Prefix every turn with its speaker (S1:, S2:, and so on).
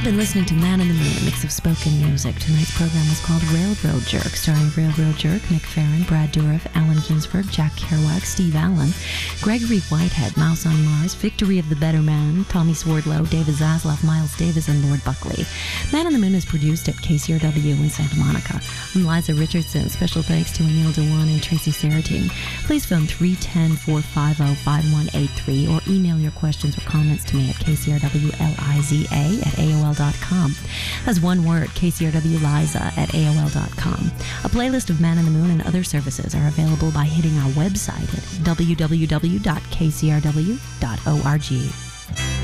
S1: You've been listening to Man in the Moon, a mix of spoken music. Tonight's program was called Railroad Jerk, starring Railroad Jerk, Nick Farron, Brad Dourif, Alan Ginsberg, Jack Kerouac, Steve Allen, Gregory Whitehead, Mouse on Mars, Victory of the Better Man, Tommy Swordlow, David Zaslav, Miles Davis, and Lord Buckley. Man in the Moon is produced at KCRW in Santa Monica. I'm Liza Richardson. Special thanks to Anil Dewan and Tracy Saratine. Please phone 310-450-5183 or email your questions or comments to me at kcrwliza@aol.com. That's one word, kcrwliza@aol.com. A playlist of Man in the Moon and other services are available by hitting our website at www.kcrw.org.